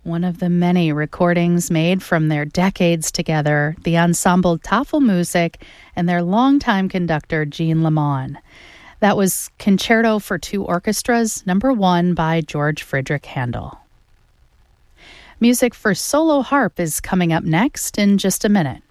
one of the many recordings made from their decades together, the ensemble Tafelmusik and their longtime conductor, Jean Lamont. That was Concerto for Two Orchestras, number 1 by George Friedrich Handel. Music for solo harp is coming up next in just a minute.